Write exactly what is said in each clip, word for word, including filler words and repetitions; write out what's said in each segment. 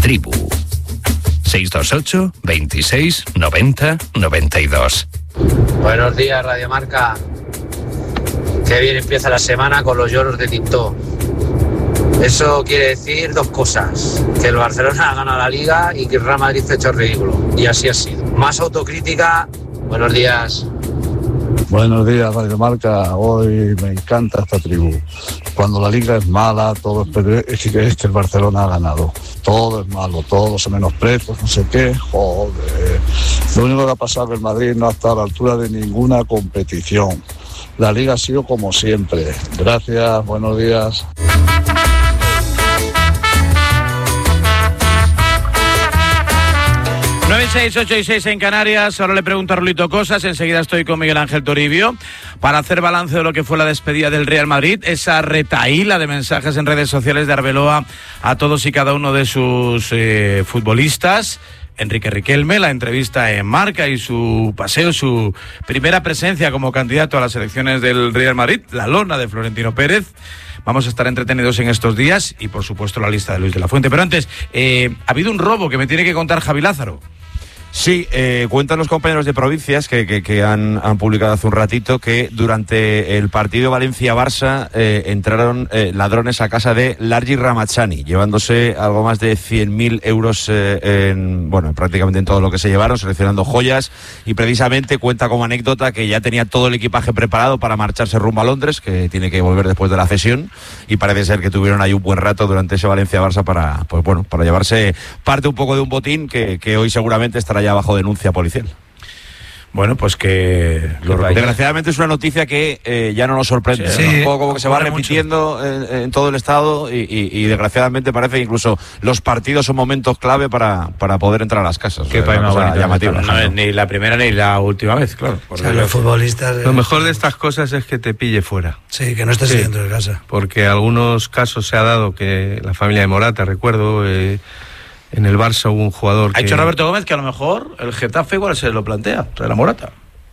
Tribu. seis dos ocho, veintiséis, noventa, noventa y dos. Buenos días, Radio Marca. Qué bien empieza la semana con los lloros de Tintó. Eso quiere decir dos cosas: que el Barcelona ha ganado la Liga y que el Real Madrid ha hecho el ridículo. Y así ha sido. Más autocrítica. Buenos días. Buenos días, Radio Marca. Hoy me encanta esta tribu. Cuando la Liga es mala, todo es, es que es que el Barcelona ha ganado. Todo es malo, todo se menosprecia, no sé qué. Joder. Lo único que ha pasado es que el Madrid no ha estado a la altura de ninguna competición. La Liga ha sido como siempre. Gracias, buenos días. nueve seis ocho y seis en Canarias. Ahora le pregunto a Rulito cosas. Enseguida estoy con Miguel Ángel Toribio para hacer balance de lo que fue la despedida del Real Madrid. Esa retahíla de mensajes en redes sociales de Arbeloa a todos y cada uno de sus eh, futbolistas. Enrique Riquelme, la entrevista en Marca y su paseo, su primera presencia como candidato a las elecciones del Real Madrid, la lona de Florentino Pérez. Vamos a estar entretenidos en estos días y, por supuesto, la lista de Luis de la Fuente. Pero antes, eh, ha habido un robo que me tiene que contar Javi Lázaro. Sí, eh, cuentan los compañeros de Provincias que, que, que han, han publicado hace un ratito que durante el partido Valencia-Barça eh, entraron eh, ladrones a casa de Largi Ramachani, llevándose algo más de cien mil euros eh, en, bueno, prácticamente en todo lo que se llevaron, seleccionando joyas, y precisamente cuenta como anécdota que ya tenía todo el equipaje preparado para marcharse rumbo a Londres, que tiene que volver después de la cesión, y parece ser que tuvieron ahí un buen rato durante ese Valencia-Barça para, pues bueno, para llevarse parte un poco de un botín que, que hoy seguramente estará ya bajo denuncia policial. Bueno, pues que... Lo desgraciadamente es una noticia que eh, ya no nos sorprende. Sí, ¿no? sí, un poco como que se va repitiendo en, en todo el estado y, y, y desgraciadamente parece que incluso los partidos son momentos clave para, para poder entrar a las casas. Qué país más bonito, llamativa. No, no es ni la primera ni la última vez, claro. O sea, los futbolistas... Lo mejor de estas cosas es que te pille fuera. Sí, que no estés sí, dentro de casa. Porque en algunos casos se ha dado que la familia de Morata, recuerdo... Eh, En el Barça hubo un jugador ha que... Ha dicho Roberto Gómez que a lo mejor el Getafe igual se lo plantea, trae la Morata.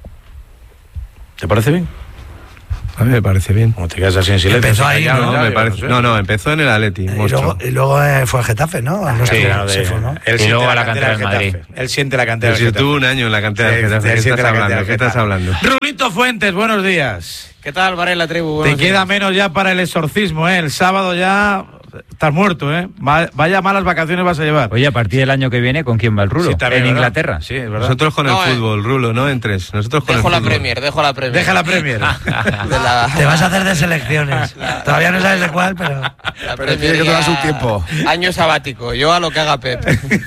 ¿Te parece bien? A mí me parece bien. Como te quedas así en silencio. Empezó ahí, no, ¿no? me parece... no, no, empezó en el Atleti. Y luego, y luego eh, fue al Getafe, ¿no? Ah, sí, claro, se fue, ¿no? Él y luego la a la cantera del Madrid. Él siente la cantera del Getafe. Getafe. Tuvo un año en la cantera del Getafe. ¿Qué estás hablando? ¿Qué estás hablando? Rulito Fuentes, buenos días. ¿Qué tal, Varela, tribu? Te queda menos ya para el exorcismo, ¿eh? El sábado ya... Estás muerto, ¿eh? Vaya malas vacaciones vas a llevar. Oye, a partir del año que viene, ¿con quién va el Rulo? Sí, también, en ¿verdad? Inglaterra. Sí, es verdad. Nosotros con no, el fútbol, eh. Rulo, no entres. Nosotros con dejo el la fútbol. Premier, dejo la Premier. Deja la Premier. la... Te vas a hacer de selecciones. La... Todavía no sabes de cuál, pero... La pero tiene que tomar su tiempo. Año sabático, yo a lo que haga Pep.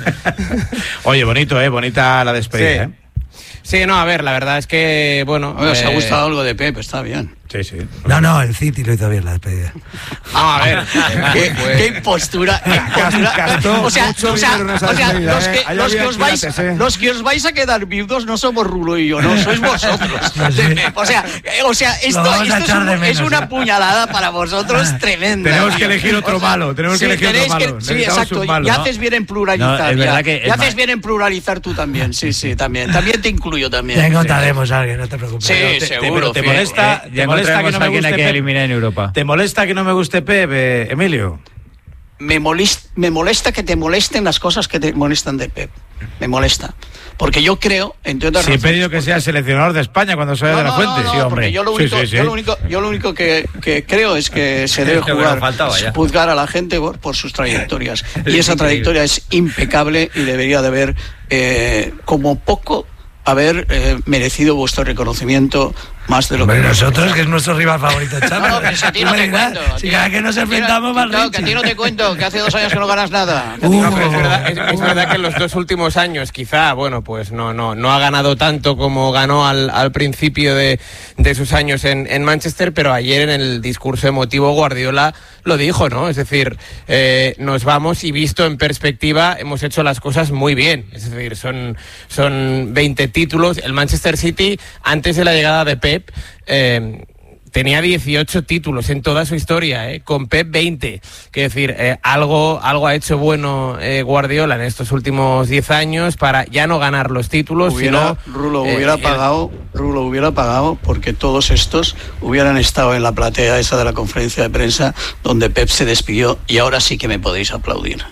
Oye, bonito, ¿eh? Bonita la despedida, sí. ¿eh? Sí, no, a ver, la verdad es que, bueno... A ver, eh... ¿os ha gustado algo de Pep? Está bien. Sí, sí. No, no, el City lo hizo bien la despedida. Ah, a ver. ¿Qué, qué impostura? ¿Qué impostura? O sea, o sea, o sea los, que, eh. los, que os vais, eh. los que os vais a quedar viudos no somos Rulo y yo, no, sois vosotros. No sé. O sea, o sea esto, esto es, un, menos, es una ¿eh? puñalada para vosotros tremenda. Tenemos que elegir otro malo, tenemos sí, que elegir otro malo. Que, sí, exacto, malo, ya ¿no? haces bien en pluralizar. No, ya ya haces bien en pluralizar tú también, sí, sí, también. También te incluyo también. Ya encontraremos a alguien, no te preocupes. Sí, seguro. ¿Te molesta que no me guste que eliminar en Europa? ¿Te molesta que no me guste Pep, eh, Emilio? Me molesta, me molesta que te molesten las cosas que te molestan de Pep. Me molesta. Porque yo creo, entre otras Si he pedido que sea seleccionador de España cuando se vaya no, de la no, Fuente. No, no, sí, hombre. Yo lo único, sí, sí, sí. Yo lo único, yo lo único que, que creo es que se debe jugar, juzgar a la gente por, por sus trayectorias. Y esa trayectoria es impecable y debería de haber, eh, como poco, haber eh, merecido vuestro reconocimiento más de lo Hombre, que nosotros, que es nuestro rival favorito, chaval. No, pero si a ti no te cuento. Si cada que nos enfrentamos más claro, que a ti no te cuento, que hace dos años que no ganas nada. Uh, no, pero es verdad, es, es verdad que en los dos últimos años quizá, bueno, pues no no no ha ganado tanto como ganó al, al principio de, de sus años en, en Manchester, pero ayer en el discurso emotivo Guardiola lo dijo, ¿no? Es decir, eh, nos vamos y visto en perspectiva hemos hecho las cosas muy bien. Es decir, son, son veinte títulos. El Manchester City, antes de la llegada de Pep, Eh, tenía dieciocho títulos en toda su historia, ¿eh? Con Pep veinte. Quiero decir, eh, algo, algo ha hecho bueno eh, Guardiola en estos últimos diez años para ya no ganar los títulos, hubiera, sino... Rulo eh, hubiera el... pagado, Rulo hubiera pagado porque todos estos hubieran estado en la platea esa de la conferencia de prensa donde Pep se despidió y ahora sí que me podéis aplaudir.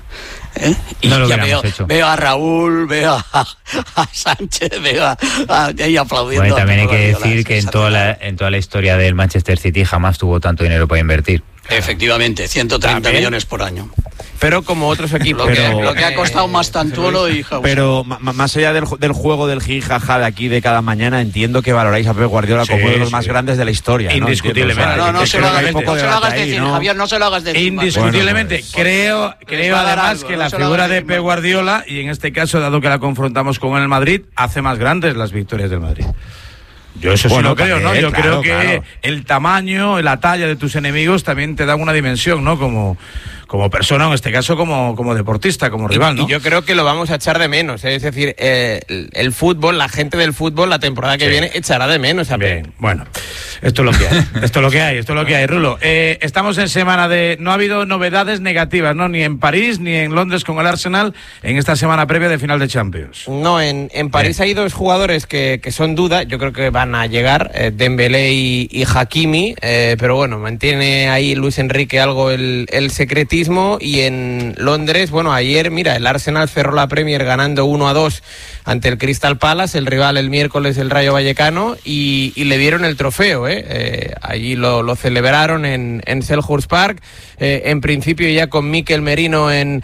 ¿eh? Y no lo ya hubiéramos veo, hecho. veo a Raúl, veo a, a Sánchez, veo a, a, ahí aplaudiendo. Bueno, también hay que Guardiola, decir es que en toda, la, en toda la historia del Manchester City jamás tuvo tanto dinero para invertir. Efectivamente, ciento treinta También. millones por año. Pero como otros equipos. Lo que, Pero- lo que ha costado más Tantuolo y Hauser. Pero ma- ma- más allá del, ju- del juego del jijaja de aquí de cada mañana, entiendo que valoráis a Pep Guardiola Sí, como uno de los sí. más grandes de la historia, ¿no? Indiscutiblemente. Entiendo, o sea, no, no, que se creo lo que hay hagas, poco no se lo debate hagas ahí, decir, ¿no? Javier, no se lo hagas decir. Indiscutiblemente, Bueno, creo, creo Les va a dar además algo, que no la se lo figura hagas de decir Pep más. Guardiola, y en este caso, dado que la confrontamos con el Madrid, hace más grandes las victorias del Madrid. Yo eso sí Bueno, lo creo, ¿no? también, Yo claro, creo que claro. el tamaño, la talla de tus enemigos también te da una dimensión, ¿no? Como, como persona, en este caso como, como deportista, como rival, ¿no? Y yo creo que lo vamos a echar de menos. ¿eh? Es decir, eh, el, el fútbol, la gente del fútbol, la temporada que Sí. viene echará de menos a Pep. Bien, bueno, esto es lo que hay, esto es lo que hay, esto es lo que hay, Rulo. Eh, estamos en semana de... No ha habido novedades negativas, ¿no? Ni en París, ni en Londres con el Arsenal, en esta semana previa de final de Champions. No, en, en París Bien. hay dos jugadores que, que son duda, yo creo que van a llegar, eh, Dembélé y, y Hakimi, eh, pero bueno, mantiene ahí Luis Enrique algo el, el secretismo. Y en Londres, bueno, ayer, mira, el Arsenal cerró la Premier ganando uno a dos ante el Crystal Palace, el rival el miércoles el Rayo Vallecano, y, y le dieron el trofeo, ¿eh? Eh, allí lo, lo celebraron en, en Selhurst Park, eh, en principio ya con Mikel Merino en,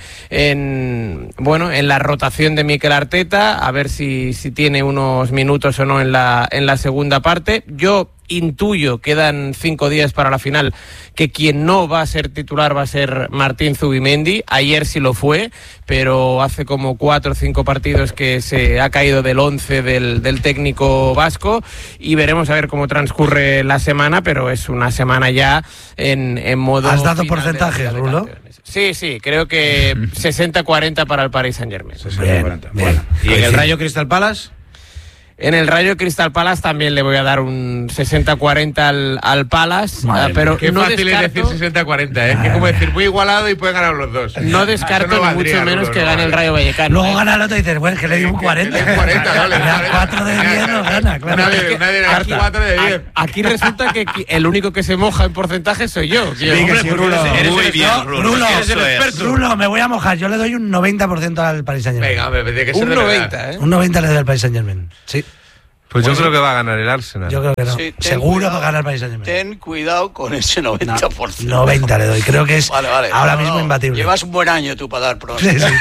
en, bueno, en la rotación de Mikel Arteta, a ver si, si tiene unos minutos o no en la, en la segunda parte. Yo intuyo, quedan cinco días para la final, que quien no va a ser titular va a ser Martín Zubimendi. Ayer sí lo fue, pero hace como cuatro o cinco partidos que se ha caído del once del, del técnico vasco, y veremos a ver cómo transcurre la semana, pero es una semana ya en, en modo... ¿Has dado final de porcentajes, Liga de Rulo? Campeones. Sí, sí, creo que sesenta cuarenta para el Paris Saint-Germain. Bien, cuarenta. bien. Bueno. ¿Y en el Rayo Crystal Palace? En el Rayo Crystal Palace también le voy a dar un sesenta cuarenta al, al Palace, Madre eh, pero Qué no fácil es descarto, decir sesenta cuarenta, ¿eh? Que es como decir muy igualado y pueden ganar los dos. no descarto Eso no ni valdría, mucho menos Rulo, que no gane el vale. Rayo Vallecano. Luego ¿eh? gana el otro y dices, bueno, que le di un cuarenta. Que le di cuarenta, vale, Le da vale. cuatro de diez, no gana, claro. Nadie, nadie le da Aquí- cuatro de diez. a- Aquí resulta que qui- el único que se moja en porcentaje soy yo. Sí, hombre, sí, porque Rulo. eres- eres Muy el bien, experto. Rulo. Rulo, Eres el Eso es. experto. Rulo, me voy a mojar. Yo le doy un noventa por ciento al Paris Saint Germain. Venga, hombre, tiene que ser Un de verdad. noventa, ¿eh? Un noventa le doy al Paris Saint Germain. Sí, Pues yo creo que va a ganar el Arsenal. yo creo que no. Sí, ten Seguro cuidado, que gana el Paris Saint Germain. Ten cuidado con ese noventa por ciento. noventa le doy. Creo que es Vale, vale. ahora No, mismo no, imbatible. Llevas un buen año tú para dar Sí, pronósticos. sí.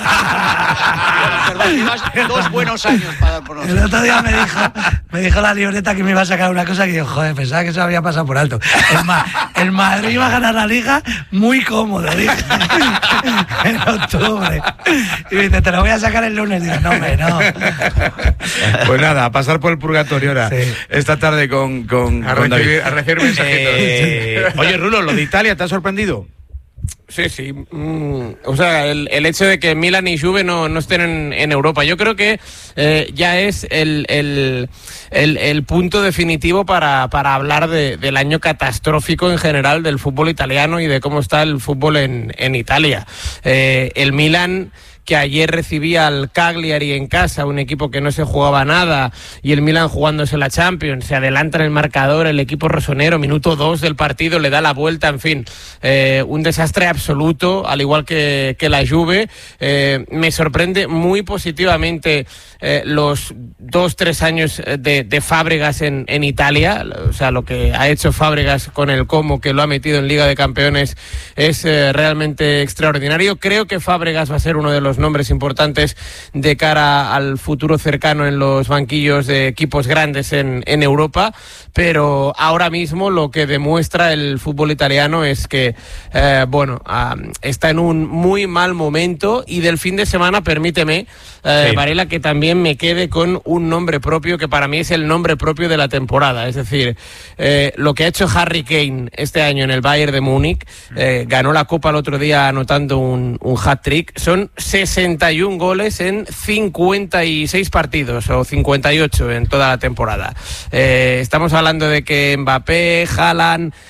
Llevas dos buenos años para dar El pronósticos. otro día me dijo, me dijo la libreta que me iba a sacar una cosa que yo, joder, pensaba que eso había pasado por alto. El, Ma- el Madrid iba a ganar la Liga muy cómodo, dije, en octubre. Y me dice, te lo voy a sacar el lunes. Digo, no, hombre, no. Pues nada, a pasar por el purgatorio ahora. Sí. Esta tarde con, con, A con recibir, David. a recibir mensajitos. Eh, oye, Rulo, lo de Italia, ¿te ha sorprendido? Sí, sí. Mm, o sea, el, el hecho de que Milan y Juve no, no estén en, en Europa, yo creo que eh, ya es el, el, el, el punto definitivo para, para hablar de, del año catastrófico en general del fútbol italiano y de cómo está el fútbol en, en Italia. Eh, el Milan, que ayer recibía al Cagliari en casa, un equipo que no se jugaba nada, y el Milan jugándose la Champions, se adelanta en el marcador, el equipo rosonero, minuto dos del partido, le da la vuelta, en fin, eh, un desastre absoluto, al igual que, que la Juve. Eh, me sorprende muy positivamente eh, los dos, tres años de, de Fábregas en, en Italia, o sea, lo que ha hecho Fábregas con el Como, que lo ha metido en Liga de Campeones, es eh, realmente extraordinario. Creo que Fábregas va a ser uno de los nombres importantes de cara al futuro cercano en los banquillos de equipos grandes en, en Europa, pero ahora mismo lo que demuestra el fútbol italiano es que, eh, bueno, ah, está en un muy mal momento. Y del fin de semana, permíteme, eh, Sí. Varela, que también me quede con un nombre propio que para mí es el nombre propio de la temporada. Es decir, eh, lo que ha hecho Harry Kane este año en el Bayern de Múnich, eh, ganó la Copa el otro día anotando un, un hat-trick, son sesenta y un goles en cincuenta y seis partidos, o cincuenta y ocho en toda la temporada. Eh, estamos hablando de que Mbappé, Haaland,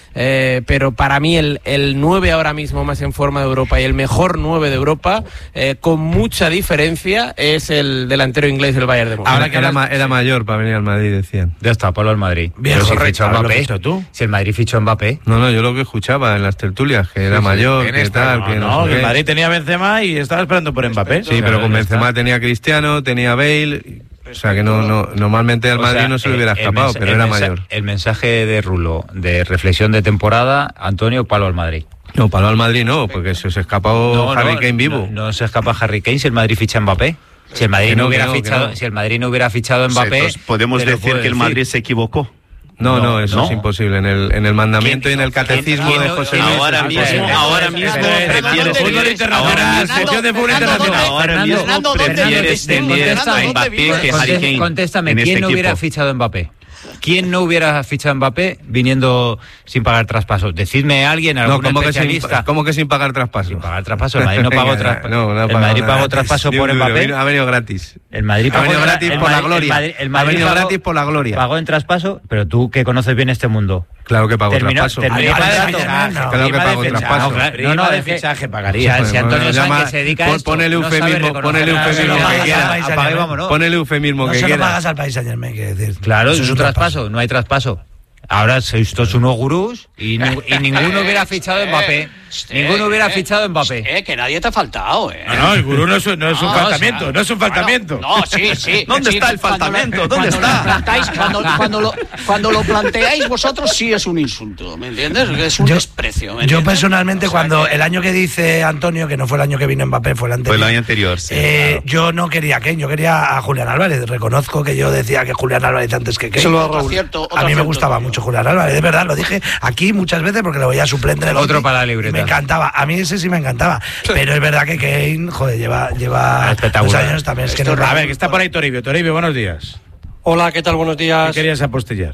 eh, pero para mí el, el nueve ahora mismo más en forma de Europa y el mejor nueve de Europa, eh, con mucha diferencia, es el delantero inglés del Bayern de Múnich. Ahora que era, ma era mayor para venir al Madrid, decían. Ya está, Pablo al Madrid. Bien, pero correcto, si fichó ahora lo Mbappé. fichó tú. Si el Madrid fichó Mbappé. No, no, yo lo que escuchaba en las tertulias, que era Sí, sí, mayor, en que esta, tal, no, que no, no, sé que el qué. Madrid tenía Benzema y estaba esperando por Mbappé. Sí, pero con Benzema tenía Cristiano, tenía Bale, o sea que no, no normalmente al O Madrid sea, no se le eh, hubiera el escapado, mensa- pero el era mensa- mayor. El mensaje de Rulo, de reflexión de temporada, Antonio, Palo al Madrid. No, Palo al Madrid no, porque se, se escapó No, Harry no, Kane vivo. No, no se escapa Harry Kane si el Madrid ficha a Mbappé. Si el Madrid Que no, no, hubiera que no, que fichado, no. si el Madrid no hubiera fichado a Mbappé, Entonces, podemos te lo decir puedo que el decir. Madrid se equivocó. No, no, No, eso no. es imposible. En el, en el mandamiento y en el catecismo ¿Quién de no- José quién Luis. no- Ahora es mismo, imposible. ahora mismo prefieres Fútbol tener- internacional, sección de fútbol internacional. Ahora mismo Fernando, ¿dónde prefieres vives? tener Fernando, a ¿dónde Mbappé vives? que Harry Kane. Contéstame, en ¿quién este no hubiera equipo. fichado a Mbappé? ¿Quién no hubiera fichado a Mbappé viniendo sin pagar traspasos? Decidme a alguien, algún No, ¿cómo que, sin, especialista. ¿cómo que sin pagar traspaso? Sin pagar traspaso, el Madrid no pagó Venga, traspaso. no, no ha el pagado Madrid nada. pagó traspaso Ni por un duro, Mbappé. vino- Ha venido gratis. El Madrid Ha pagó venido tra- gratis el por la Madrid- gloria. el Madrid- el Ha Madrid venido pagó- gratis por la gloria. Pagó en traspaso, pero tú que conoces bien este mundo. Claro que pagó Terminó- traspaso. terminó Prima de contrato. fichaje, Claro que prima de pagó fichaje. traspaso. No, claro, No, no, prima de es que- fichaje O pagaría. sea, si Antonio llama- Sánchez se dedica a pon- esto, ponele no sabe eufemismo, reconocer ponele nada, eufemismo no que pagas quiera. al país, apague, vámonos. Ponele eufemismo No que se lo quiera. pagas al país Saint Germain, que decir. Claro, Eso es un traspaso, no hay traspaso. Ahora sois todos unos gurús y, ni- y ninguno hubiera fichado a Mbappé. Ninguno hubiera fichado a Mbappé. Eh, que nadie te ha faltado, eh. No, no, el gurú no es, un- no es un No, faltamiento, o sea, no es un faltamiento. Bueno, no, sí, sí. ¿Dónde sí, está el cuando lo- faltamiento? ¿Dónde cuando está? Lo plantáis, cuando, cuando, lo, cuando lo planteáis vosotros sí es un insulto, ¿me entiendes? Es un Yo- desprecio, ¿me Yo entiendes? personalmente, O sea cuando que- el año que dice Antonio, que no fue el año que vino Mbappé, fue el Fue anterior. el año anterior, sí. eh, claro. Yo no quería a Kane, yo quería a Julián Álvarez. Reconozco que yo decía que Julián Álvarez antes que Kane. Eso lo Otro acierto, otro a mí me acierto gustaba tuyo. mucho Julián Álvarez, de verdad, lo dije aquí muchas veces porque lo veía suplente en el Otro Atleti para la y libreta. Me encantaba, a mí ese sí me encantaba. Pero es verdad que Kane, joder, lleva, lleva Espectacular. dos años también. Es que Esto- no a ver, que está por ahí Toribio. Toribio, buenos días. Hola, ¿qué tal? Buenos ¿Qué días. querías apostillar?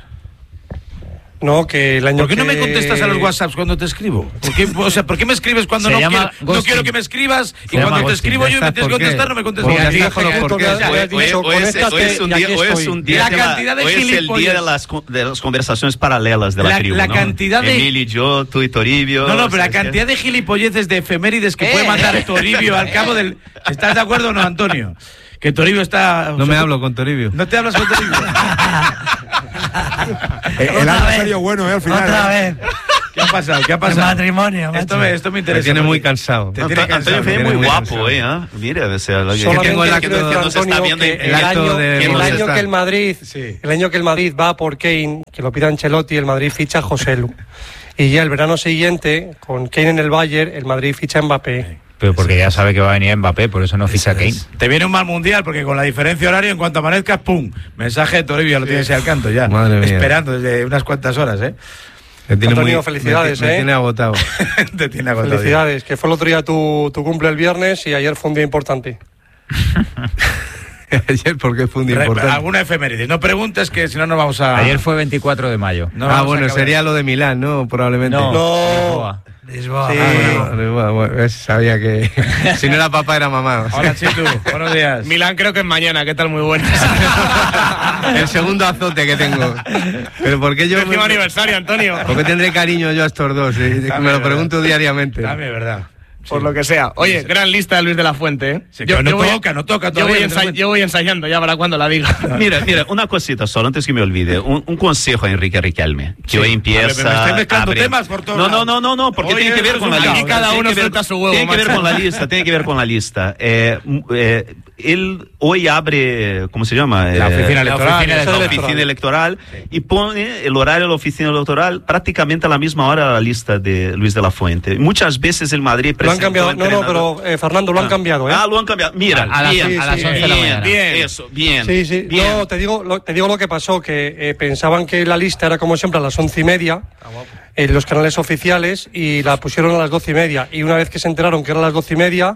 No, que el año ¿Por qué no que- me contestas a los WhatsApps cuando te escribo? ¿Por qué, o sea, ¿por qué me escribes cuando Se no llama quiero, no ghosting. quiero que me escribas y Se llama cuando te ghosting. escribo yo y me tienes que ¿Por qué? contestar no me contestas? Porque Porque has dicho los tú por me qué. has- me has Hoy- hoy- dicho, hoy es- conéctate hoy es un y día, aquí hoy es estoy. un día La de la- cantidad de hoy es el día gilipollas. de las, co- de las conversaciones paralelas de la, La- tribu, la ¿no? cantidad de- Emilio y yo, tú y Toribio. No, no, pero la ¿sabes qué? cantidad de gilipolleces de efemérides que Eh, puede mandar eh, Toribio al cabo del... ¿Estás de acuerdo o no, Antonio? Que Toribio está... No me hablo con Toribio. ¿No te hablas con Toribio? El, el Otra año vez. salió bueno, eh, al final. Otra eh. vez. ¿Qué ha pasado? ¿Qué ha El pasado? matrimonio, Esto macho. me, esto me Me interesa. tiene muy porque- cansado. Te tiene Antonio cansado. fue tiene muy muy guapo, cansado. ¿eh? ¿ah? Mira, o sea, lo que- Solamente tengo la- que quiero no- decir, no se está Antonio, viendo que en- el el acto año, de el año Movistar. que el Madrid, Sí. el año que el Madrid va por Kane, que lo pida Ancelotti, el Madrid ficha a José Lu. Y ya el verano siguiente, con Kane en el Bayern, el Madrid ficha a Mbappé. Pero porque ya sabe que va a venir Mbappé, por eso no ficha a Kane. Te viene un mal mundial porque con la diferencia horaria, en cuanto amanezcas, ¡pum! Mensaje de Toribio, lo tienes ahí al canto ya. Madre mía. Esperando desde unas cuantas horas, ¿eh? Me tiene Antonio, muy- felicidades, me, me ¿eh? tiene agotado. Te tiene agotado ya. Felicidades, que fue el otro día tu, tu cumple el viernes y ayer fue un día importante. Ayer porque fue un día Re- importante. Alguna efeméride. No preguntes que si no nos vamos a... Ayer fue veinticuatro de mayo. No ah, vamos a bueno, acabar. sería lo de Milán, ¿no? Probablemente. No. No. Lisboa. Sí. Ah, Ah, bueno, bueno, bueno, ves, sabía que si no era papá era mamá. Hola, Chitu. Buenos días. Milán creo que es mañana, ¿qué tal? Muy buenas. El segundo azote que tengo. Pero ¿por qué yo Décimo me- aniversario, Antonio. ¿Por qué tendré cariño yo a estos dos? Eh, Dame, Me lo verdad. pregunto diariamente. Dame, verdad. Por lo que sea. Oye, gran lista de Luis de la Fuente, ¿eh? Sí, pero no toca, no toca yo todavía, voy, no te ensa- cuento. yo voy ensayando ya para cuando la diga. Mira, mira, una cosita solo, antes que me olvide. Un, un consejo a Enrique Riquelme, que Sí. hoy A empieza... ver, me estáis mezclando abrir- temas por todos No, no, lados. no, no, no, porque Oye, tiene que ver esto con es la un lista. caos. Cada Tiene uno que ver- suelta su huevo, Tiene que ver macho. con la lista, tiene que ver con la lista. Eh, m- eh, él hoy abre, ¿cómo se llama? La Eh, oficina electoral. La Oficina oficina electoral. electoral y pone el horario de la oficina electoral prácticamente a la misma hora de la lista de Luis de la Fuente. Muchas veces el Madrid Lo han presentó cambiado. No, no, entrenador- pero eh, Fernando, lo han Ah. cambiado, ¿eh? Ah, lo han cambiado. Mira, A- a las- bien, a las bien, once de la bien, mañana. bien, eso, bien. Sí, sí. bien. No, te digo, lo, te digo lo que pasó, que eh, pensaban que la lista era como siempre a las once y media en los canales oficiales y la pusieron a las doce y media. Y una vez que se enteraron que era a las doce y media,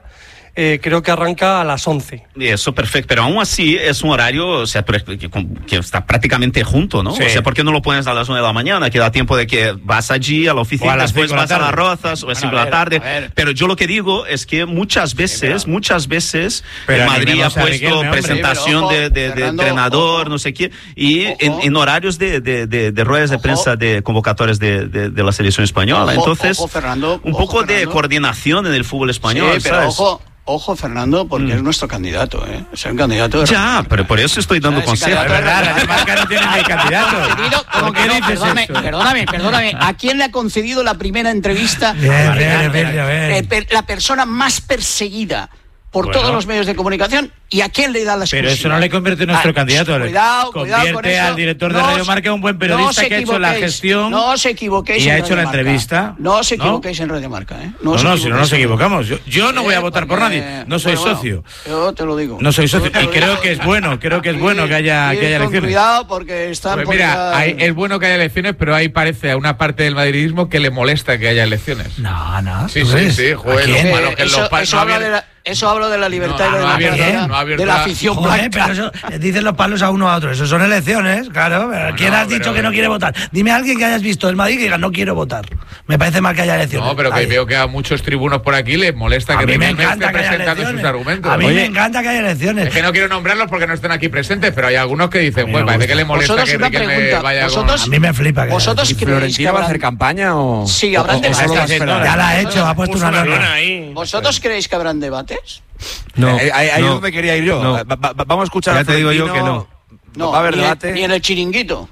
eh, creo que arranca a las once. Eso, perfecto, pero aún así es un horario, o sea, que, que está prácticamente junto, ¿no? Sí. O sea, ¿por qué no lo pones a las nueve de la mañana? Que da tiempo de que vas allí a la oficina, O a las después cinco de la vas a las tarde. Rozas, o a cinco de la tarde. Pero yo lo que digo es que muchas veces, muchas veces, Pero el Madrid ha animemos a puesto Riquelme, hombre. presentación Sí, pero ojo, de, de- de Fernando, entrenador, ojo. no sé qué, y Ojo. en, en horarios de, de, de, de ruedas de Ojo. prensa de convocatorias de, de, de la selección española. Ojo, Entonces, ojo, Fernando, un ojo, poco de Fernando. coordinación en el fútbol español, Sí, pero ¿sabes? ojo, ojo, Fernando, porque es nuestro candidato, ¿eh? Es un candidato de Ya, pero por eso estoy dando ¿Sabes? consejos. Candidato de Radio Marca no tiene ni candidato. ¿Cómo ¿Por que qué no? dices Perdóname, eso? perdóname, perdóname. ¿A quién le ha concedido la primera entrevista? Bien, a bien, bien, bien. Eh, per- la persona más perseguida por Bueno. todos los medios de comunicación. ¿Y a quién le da la exclusiva? Pero eso no le convierte en nuestro Ah, candidato. le Cuidado, cuidado con Convierte eso. al director de No Radio os- Marca en un buen no periodista os que ha hecho la equivoquéis, gestión No os equivoquéis y en ha hecho Radio la Marca. entrevista. No os ¿No? equivoquéis en Radio Marca, ¿eh? No, os no, si no nos equivoquéis. equivocamos. Yo, yo no voy a Eh, votar por porque- nadie. No soy bueno, bueno, socio. Yo te lo digo. No soy socio. Yo te Y lo creo digo. que es bueno, creo que es bueno que haya, Ir que haya con elecciones. Cuidado porque están Pues por mira, ya- hay- es bueno que haya elecciones, pero ahí parece a una parte del madridismo que le molesta que haya elecciones. No, no. Sí, ¿tú sí, crees? sí, joder, ¿A quién? lo malo que eso, los pa- eso no habla había- de la, eso habla de la libertad No, y de no la ha abierto- democracia, no ha abierto de la la- afición Joder, blanca. pero eso, eh, dicen los palos a uno a otro. Eso son elecciones, claro. Pero ¿quién has dicho pero- que no quiere votar? Dime a alguien que hayas visto del Madrid que diga no quiero votar. Me parece mal que haya elecciones. No, pero que Nadie. veo que a muchos tribunos por aquí les molesta A que mí me Riquelme encanta esté que haya presentando sus elecciones. argumentos. A mí Oye, me encanta que haya elecciones. es que no quiero nombrarlos porque no estén aquí presentes, pero hay algunos que dicen, me bueno, parece gusta. que le molesta Vosotros que una Riquelme pregunta, vaya vosotros- A mí me flipa que ¿Vosotros haya ¿Y creéis que Florentino va a habrán- hacer campaña o...? Sí, habrán o- o debates. solo va a esperar? Ya la ha hecho, ha puesto una norma. ¿Vosotros creéis que habrán debates? No, ahí, ahí no. es donde quería ir yo. No. Va- va- va- vamos a escuchar Ya a te digo yo Florentino. No, ¿Va a haber ni, debate? ni en el chiringuito.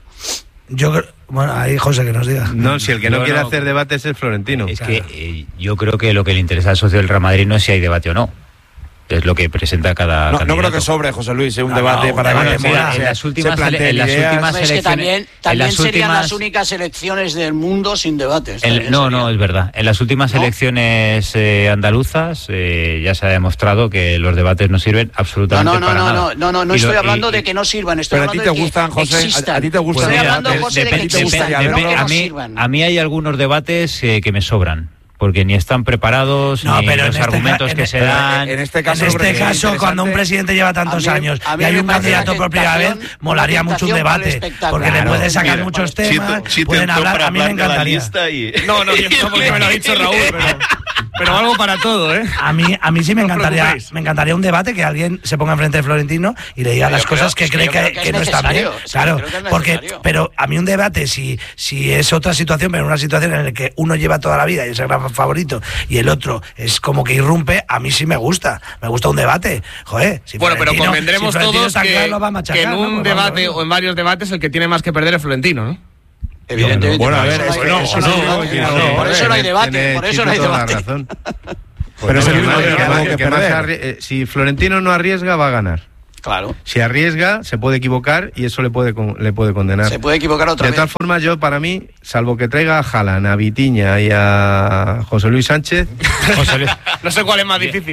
Yo creo. Bueno, ahí José que nos diga. No, si el que no, No, quiere no. hacer debates es Florentino. Es que eh, yo creo que lo que le interesa al socio del Real Madrid no es si hay debate o no. Es lo que presenta cada No, no candidato. creo que sobre, José Luis, es un No, debate no, para un que debate, mola. mira, O sea, en las últimas se planteen ele- en las ideas. últimas Hombre, es que elecciones- también, en también las serían las últimas- únicas elecciones del mundo sin debates. En- también no, serían. no, es verdad. En las últimas ¿No? elecciones eh, andaluzas eh, ya se ha demostrado que los debates no sirven No, absolutamente no, no, para no, nada. no, no, no, no Y estoy lo- hablando y- de que no sirvan, estoy Pero a ti hablando te de gustan, que José, a- existan. a ti te gustan Estoy los hablando, debates. José, de que Depende- existan, depende- no que a no mí, sirvan. a mí hay algunos debates eh, que me sobran. Porque ni están preparados, No, ni pero en los este argumentos ca- en que e- se pero dan. En este caso, En yo creo este que es caso, cuando un interesante. presidente lleva tantos A mí- años a mí y hay me un parece candidato una por primera vez, tentación- molaría una mucho un tentación para el debate. espectáculo. Porque le Claro, puede sacar mira, muchos Chito- temas, Chito pueden entró hablar. para A mí me hablar de la encantaría. lista y- No, no, yo no, porque me lo ha dicho Raúl, pero, pero algo para todo, ¿eh? A mí, a mí sí me No os encantaría, preocupéis. me encantaría un debate que alguien se ponga enfrente de Florentino y le diga Yo las creo- cosas que es que cree yo que, creo que es que no están bien. necesario, es que Claro, creo que es porque, necesario. pero a mí un debate, si, si es otra situación, pero una situación en la que uno lleva toda la vida y es el gran favorito y el otro es como que irrumpe, a mí sí me gusta. Me gusta un debate. Joder, si Bueno, pero Florentino- convendremos si Florentino todos está que, claro, lo va a machacar, que en ¿no? un Pues vamos a debate verlo. o en varios debates el que tiene más que perder es Florentino, ¿no? Evidentemente. Bueno, a por ver, eso es no que hay- no, eso no hay no, debate. tiene- Por eso no hay tiene- debate, tiene por eso Chito no hay toda la debate. razón. Pero es el Porque único el que que tiene más- algo el que que más perder. arrie- eh, si Florentino no arriesga, va a ganar. Claro. Si arriesga, se puede equivocar y eso le puede, con- le puede condenar. Se puede equivocar otra De vez. todas formas, yo, para mí, salvo que traiga a Haaland, a Vitiña y a José Luis Sánchez, José Luis, No sé cuál es más difícil.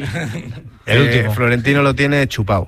el eh, último. Florentino lo tiene chupado.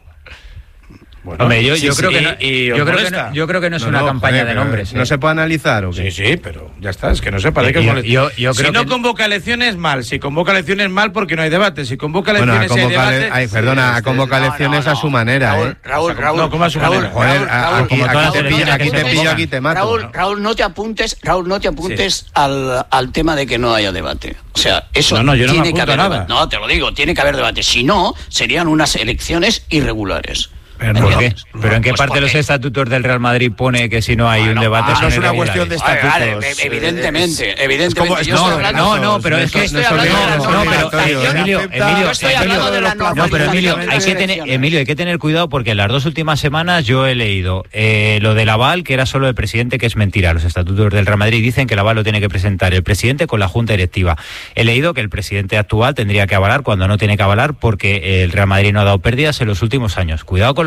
Hombre, yo, Sí, yo sí, creo que y- no, y yo os creo que molesta. no, yo creo que no es No, una no, campaña joder, de pero nombres. ¿No ¿eh? se puede analizar o qué? Sí, sí, pero ya está, es que no sé, parece que Yo- es molesta. yo- yo Si creo no que- convoca elecciones, mal. Si convoca elecciones, mal porque no hay debate. Si convoca Bueno, a elecciones y hay convocar, debate... ay, perdona, a este, convocar no, elecciones no, a no. su manera, Raúl, ¿eh? Raúl, Raúl. No, ¿cómo a su Raúl, manera? Joder, Raúl, a- Raúl, aquí, como aquí todas te las pillo, elecciones aquí que te se pillo, pongan. aquí te mato. Raúl, Raúl, no te apuntes, Raúl, no te apuntes al, al tema de que no haya debate. O sea, eso No, no, yo no me tiene que apunto haber a nada. debate. No, te lo digo, tiene que haber debate. Si no, serían unas elecciones irregulares. Pero ¿Por qué? Entonces, ¿Pero en qué pues parte de los porque- estatutos del Real Madrid pone que si no hay un Bueno, debate ah, son no es una irregulares? cuestión de Vale, vale, estatutos. e- evidentemente, evidentemente. como- Yo no, estoy hablando- no, no, pero es que- estoy no, hablando de la no, no, pero, normalización. eh, Emilio, acepta- Emilio, Yo estoy Emilio, hablando de la no, pero Emilio, normalización de hay las que tener, elecciones. Emilio, hay que tener cuidado porque en las dos últimas semanas yo he leído eh, lo del aval, que era solo el presidente, que es mentira. Los estatutos del Real Madrid dicen que el aval lo tiene que presentar el presidente con la junta directiva. He leído que el presidente actual tendría que avalar cuando no tiene que avalar porque el Real Madrid no ha dado pérdidas en los últimos años. Cuidado con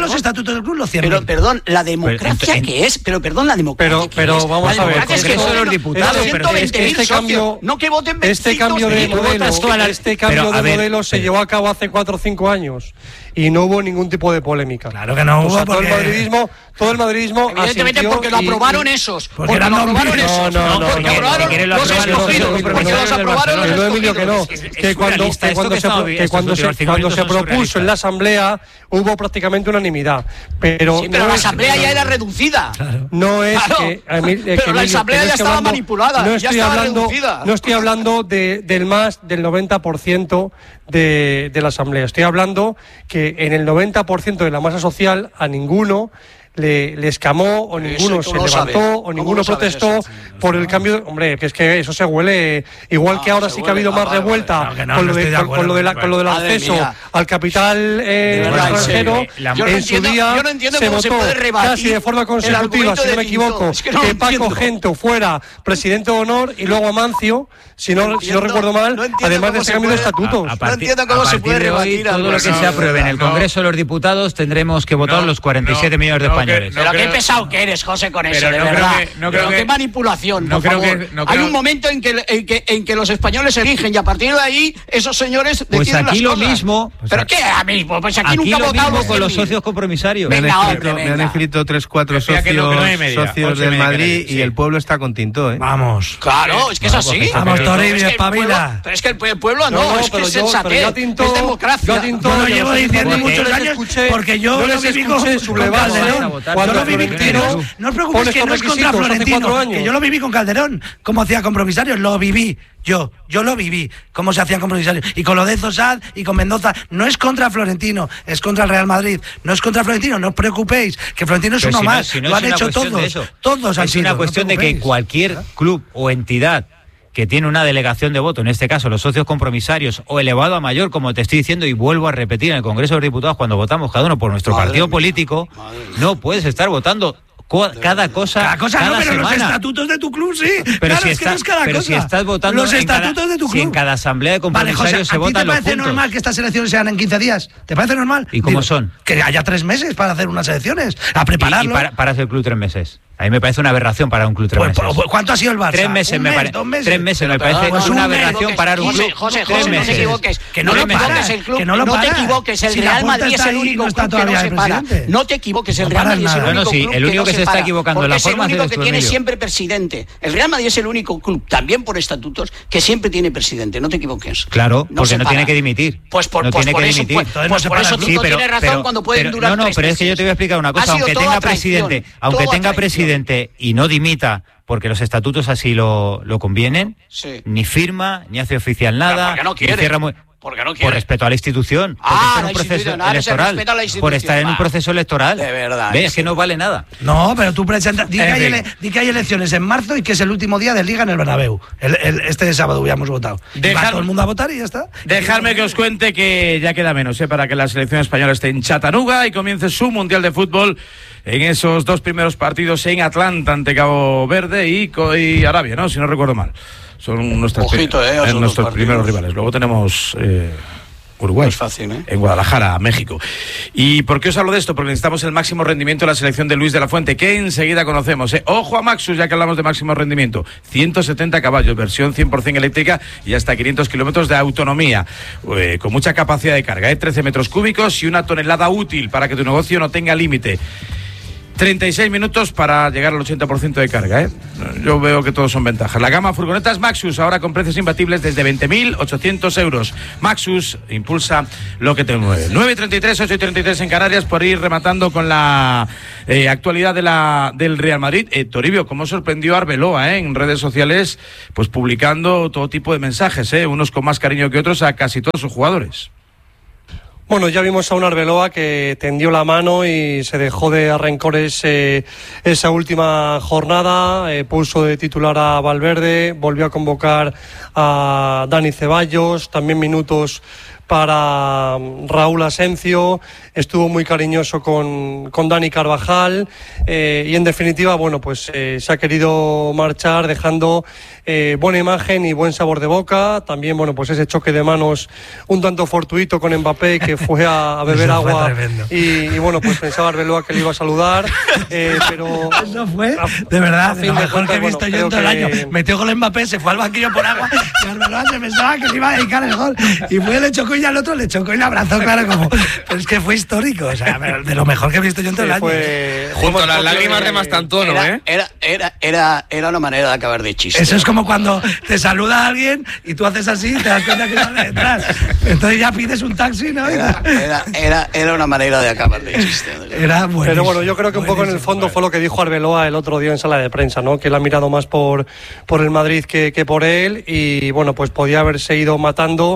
los perdón. estatutos del club los cien mil. Pero perdón, la democracia Pero, que es, pero perdón, la democracia. Pero, que pero es. vamos La a ver, democracia es que Congreso de voten los Diputados, los pero ciento veinte mil este socios, cambio- no que voten Este cambio de veinticinco mil. modelo, este cambio Pero, a de ver, modelo se pero- llevó a cabo hace cuatro o cinco años y no hubo ningún tipo de polémica. Claro que no O hubo, sea, todo el porque- madridismo, todo el madridismo Evidentemente asintió porque lo y- aprobaron y- esos. Porque Porque eran lo aprobaron hombres. esos. No, no, no, Porque no, aprobaron si quieren lo los aprueban los escogidos. socios, Porque pero los no, aprobaron Que los no, Emilio, que no. escogidos. Es- es Que cuando, surrealista, que esto cuando que se, estamos que viendo, cuando estos se, últimos cinco cuando se minutos son propuso en la surrealistas. Asamblea hubo prácticamente unanimidad. Pero, sí, pero no la es, asamblea ya era reducida. Claro. No es claro, que, a mí, pero que la asamblea ya estaba hablando, manipulada, no ya estoy estaba hablando, reducida. No estoy hablando de, del más del noventa por ciento de, de la asamblea. Estoy hablando que en el noventa por ciento de la masa social a ninguno le, le escamó o ninguno se levantó sabes? o ninguno protestó eso? por el cambio. Hombre, que es que eso se huele igual no, que ahora sí huele, que ha habido más revuelta con, lo con lo del acceso mía. al capital eh, extranjero. La, yo no en entiendo, su día yo no entiendo se votó se puede casi de forma consecutiva, si no me equivoco, es que, no que Paco Gento fuera presidente de honor y luego Amancio, si no, no, si no recuerdo mal, no además de ese cambio de estatutos. A, a partir, no entiendo cómo se puede rebatir todo lo que se apruebe en el Congreso de los Diputados tendremos que votar los cuarenta y siete millones de españoles. Pero qué pesado que eres, José, con eso, de verdad. Pero qué manipulación, por favor. Hay un momento en que, en, que, en que los españoles se eligen y a partir de ahí esos señores deciden pues aquí las lo cosas. mismo. ¿Pero qué ahora mismo? Pues aquí, aquí nunca lo votamos mismo con los socios compromisarios. Me han, venga, escrito, hombre, me han escrito tres, cuatro socios, que no, que no media, socios del Madrid y sí. el pueblo está con Tintó, ¿eh? Vamos. Claro, es que es así. Vamos, Toribio, espabila. Pero es que el pueblo no, es que es sensatez, es democracia. Yo lo llevo diciendo muchos años porque yo lo viví con Calderón. Yo lo viví con No os preocupéis que no es contra Florentino, que yo lo viví con Calderón, cómo hacía compromisarios, lo viví. Yo, yo lo viví, cómo se hacían compromisarios. Y con lo de Zosad y con Mendoza, no es contra Florentino, es contra el Real Madrid. No es contra Florentino, no os preocupéis, que Florentino es Pero uno si más. No, si no lo han es hecho todos. Todos han Es sido, una cuestión no de que cualquier club o entidad que tiene una delegación de voto, en este caso los socios compromisarios o elevado a mayor, como te estoy diciendo y vuelvo a repetir en el Congreso de los Diputados, cuando votamos cada uno por nuestro madre partido mía, político, no puedes estar votando cada cosa cada cosa cada no, pero semana. Los estatutos de tu club sí. Pero, claro, si, es está, que no es cada pero cosa. si estás votando los estatutos cada, de tu club. Si en cada asamblea de compromisarios vale, José, se votan los puntos. ¿te parece normal que estas elecciones sean en quince días? ¿Te parece normal? ¿Y cómo Digo, son? Que haya tres meses para hacer unas elecciones, a prepararlo. ¿Y, y para, para hacer el club tres meses? A mí me parece una aberración parar un club tres pues, meses. Pues, ¿cuánto ha sido el Barça? Tres meses ¿Un me mes, parece. dos meses? Tres meses me pero, parece pues una un aberración parar un club. José, José, tres José, meses. no te equivoques. Que no, no lo te equivoques, el club. Que no, lo no te para. equivoques, el si Real Madrid es el único no club que no se para. No te equivoques, el Real Madrid es el único club el único que se está equivocando en la forma de es el único que tiene siempre presidente. El Real Madrid es el único club, también por estatutos, que siempre tiene presidente. No te equivoques. Claro, porque no tiene que dimitir. Pues por no tiene que eso, dimitir. Pues por eso Tito tiene razón cuando pueden durar. No, no, pero es que yo te voy a explicar una cosa. Aunque tenga presidente, aunque tenga presidente y no dimita, porque los estatutos así lo, lo convienen, sí. ni firma, ni hace oficial nada, no quiere, ni cierra muy... Porque no quiere. Por respeto a la institución, ah, por, la un proceso institución. electoral, Ah, la por estar en un proceso electoral. De verdad. ¿Ves? Es que no vale nada. No, pero tú presentas. Di, que hay, di que hay elecciones en marzo y que es el último día de Liga en el Bernabéu. El, el, este sábado hubiéramos votado. Dejar, va todo el mundo a votar y ya está. Dejadme que os cuente que ya queda menos ¿eh? para que la selección española esté en Chattanooga y comience su Mundial de Fútbol en esos dos primeros partidos en Atlanta ante Cabo Verde y, y Arabia, ¿no? Si no recuerdo mal. Son nuestras Ojito, eh, eh, nuestros primeros rivales. Luego tenemos... Eh, Uruguay, es fácil, ¿eh? en Guadalajara, México. ¿Y por qué os hablo de esto? Porque necesitamos el máximo rendimiento de la selección de Luis de la Fuente, que enseguida conocemos. ¿eh? Ojo a Maxus, ya que hablamos de máximo rendimiento. ciento setenta caballos, versión cien por ciento eléctrica y hasta quinientos kilómetros de autonomía, eh, con mucha capacidad de carga, ¿eh? trece metros cúbicos y una tonelada útil para que tu negocio no tenga límite. treinta y seis minutos para llegar al ochenta por ciento de carga, ¿eh? Yo veo que todos son ventajas. La gama furgonetas Maxus, ahora con precios imbatibles desde veinte mil ochocientos euros. Maxus impulsa lo que te mueve. nueve y treinta y tres, ocho y treinta y tres en Canarias, por ir rematando con la eh, actualidad de la, del Real Madrid. Eh, Toribio, ¿cómo sorprendió a Arbeloa eh, en redes sociales? Pues publicando todo tipo de mensajes, ¿eh? unos con más cariño que otros a casi todos sus jugadores. Bueno, ya vimos a un Arbeloa que tendió la mano y se dejó de rencores eh, esa última jornada, eh, puso de titular a Valverde, volvió a convocar a Dani Ceballos, también minutos para Raúl Asencio, estuvo muy cariñoso con, con Dani Carvajal eh, y en definitiva, bueno, pues eh, se ha querido marchar dejando eh, buena imagen y buen sabor de boca. También, bueno, pues ese choque de manos un tanto fortuito con Mbappé, que fue a, a beber agua y, y bueno, pues pensaba Arbeloa que le iba a saludar, eh, pero... Eso fue, de verdad, de lo mejor que he visto bueno, yo en todo el que... año. Metió gol Mbappé, se fue al banquillo por agua y Arbeloa se pensaba que le iba a dedicar el gol y fue el hecho coño y al otro le chocó y le abrazó, claro, como... Pero es que fue histórico, o sea, de lo mejor que he visto yo en todo el año. Junto a las lágrimas de Mastantuono, era, ¿eh? Era, era, era, era una manera de acabar de chiste. Eso es como cuando te saluda alguien y tú haces así y te das cuenta que sale detrás. Entonces ya pides un taxi, ¿no? Era, era, era, era una manera de acabar de chiste. Era buenísimo. Pero bueno, yo creo que un poco en el fondo fue lo que dijo Arbeloa el otro día en sala de prensa, ¿no? Que él ha mirado más por, por el Madrid que, que por él y bueno, pues podía haberse ido matando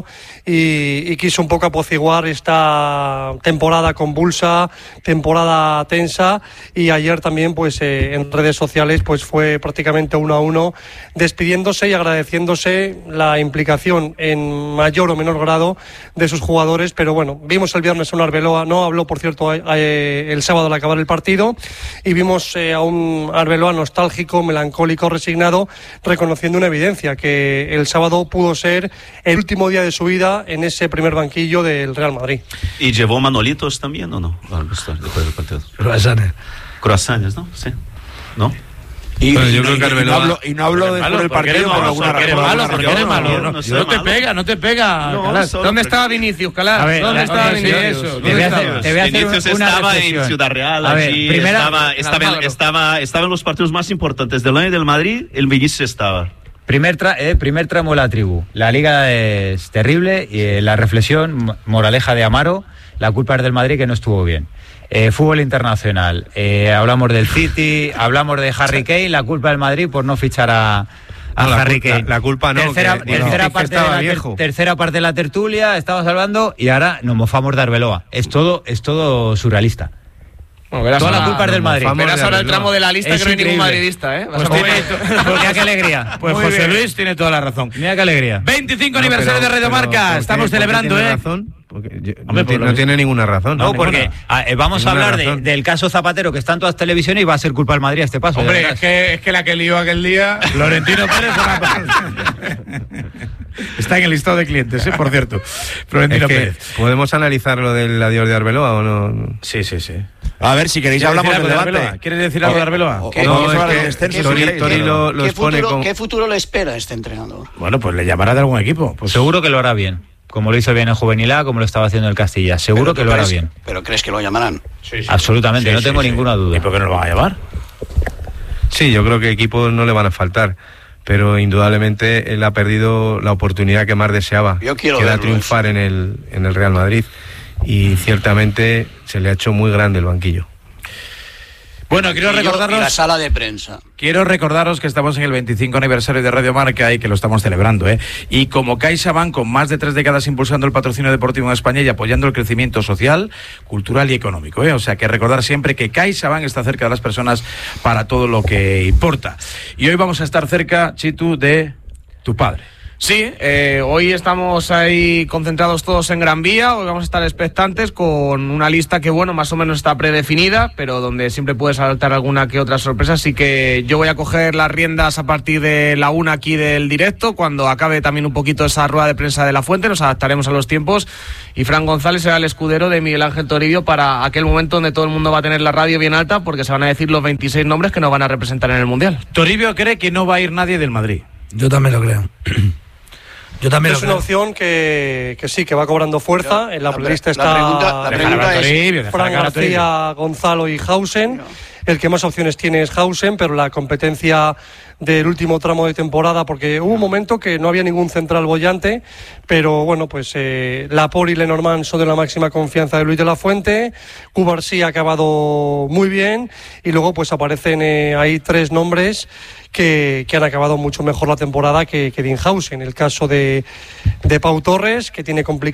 y, y quiso un poco apaciguar esta temporada convulsa, temporada tensa y ayer también pues eh, en redes sociales pues fue prácticamente uno a uno despidiéndose y agradeciéndose la implicación en mayor o menor grado de sus jugadores, pero bueno, vimos el viernes a un Arbeloa, no habló por cierto eh, el sábado al acabar el partido y vimos eh, a un Arbeloa nostálgico, melancólico, resignado, reconociendo una evidencia, que el sábado pudo ser el último día de su vida en ese primer banquillo del Real Madrid. ¿Y llevó manolitos también o no? Después del partido. Croissants. Croissants, ¿no? Sí. ¿No? Y, bueno, yo y, creo que y, y no hablo, y no hablo después del partido por alguna razón. Eres malo, porque eres malo. No, no, no te pega, no te pega. No, ¿dónde estaba Vinicius, Calás? Ver, ¿Dónde estaba Vinicius? Te voy a hacer, te voy a hacer Vinicius una estaba reflexión. en Ciudad Real, a ver, allí primera, estaba, estaba, estaba, estaba en los partidos más importantes del año del Madrid, el Vinicius estaba. Primer, tra eh, primer tramo de la tribu. La liga es terrible y eh, la reflexión, moraleja de Amaro, la culpa es del Madrid que no estuvo bien. Eh, fútbol internacional, eh, hablamos del City, hablamos de Harry Kane, la culpa del Madrid por no fichar a, a no, Harry la, Kane. La, la culpa no. Tercera, que, tercera, no, parte de la ter, tercera parte de la tertulia, estamos hablando y ahora nos mofamos de Arbeloa. Es todo, es todo surrealista. Bueno, toda la culpa es del Madrid. Verás ahora el tramo de la lista es que no hay ningún increíble. madridista, ¿eh? Pues tiene, pues mira qué alegría. Pues Muy José bien. Luis tiene toda la razón. Mira qué alegría. veinticinco No, aniversario pero, de Radio Marca. Estamos celebrando, tiene ¿eh? Razón? Porque yo, Hombre, no, tiene, por no lo tiene ninguna razón. No, No, porque a, eh, vamos a Ninguna hablar de, razón. del caso Zapatero que está en todas las televisiones y va a ser culpa del Madrid a este paso. Hombre, de es que, es que la que lió aquel día. Florentino Pérez una... está en el listado de clientes, ¿eh? Por cierto. Florentino es que Pérez. ¿podemos analizar lo del adiós de Arbeloa o no? Sí, sí, sí. A ver, si queréis hablamos del debate. Arbeloa? ¿Quieres decir algo de Arbeloa? O- ¿Qué- o vamos no, a hablar es del que descenso, si Tori- queréis. Tori lo, lo ¿Qué, expone futuro, con... ¿Qué futuro le espera a este entrenador? Bueno, pues le llamará de algún equipo. Pues Seguro que lo hará bien. Como lo hizo bien en Juvenil A, como lo estaba haciendo en el Castilla. Seguro Pero que lo hará crees- bien. ¿Pero crees que lo llamarán? Sí, sí. Absolutamente, Sí, no sí, tengo sí. ninguna duda. ¿Y por qué no lo van a llevar? Sí, yo creo que equipos no le van a faltar, pero indudablemente él ha perdido la oportunidad que más deseaba, Yo quiero que era verlo, triunfar en el, en el Real Madrid, y ciertamente se le ha hecho muy grande el banquillo. Bueno, quiero Y yo- y recordaros... la sala de prensa. Quiero recordaros que estamos en el veinticinco aniversario de Radio Marca y que lo estamos celebrando, ¿eh? Y como CaixaBank, con más de tres décadas impulsando el patrocinio deportivo en España y apoyando el crecimiento social, cultural y económico, ¿eh? O sea que recordar siempre que CaixaBank está cerca de las personas para todo lo que importa. Y hoy vamos a estar cerca, Chitu, de tu padre. Sí, eh, hoy estamos ahí concentrados todos en Gran Vía, hoy vamos a estar expectantes con una lista que, bueno, más o menos está predefinida, pero donde siempre puede saltar alguna que otra sorpresa, así que yo voy a coger las riendas a partir de la una aquí del directo, cuando acabe también un poquito esa rueda de prensa de La Fuente, nos adaptaremos a los tiempos, y Fran González será el escudero de Miguel Ángel Toribio para aquel momento donde todo el mundo va a tener la radio bien alta, porque se van a decir los veintiséis nombres que nos van a representar en el Mundial. Toribio cree que no va a ir nadie del Madrid. Yo también lo creo. Yo también Es lo una creo. opción que, que sí, que va cobrando fuerza. En la, La prelista pre- está la pregunta- la pregunta es- Toribio, deja Fran la cara a Toribio. García, Gonzalo y Hausen. El que más opciones tiene es Hausen, pero la competencia del último tramo de temporada, porque hubo un momento que no había ningún central bollante, pero bueno, pues eh, Laporte y Lenormand son de la máxima confianza de Luis de la Fuente, Cubarsí ha acabado muy bien, y luego pues aparecen eh, ahí tres nombres que, que han acabado mucho mejor la temporada que, que Dinhausen. El caso de, de Pau Torres, que tiene complicado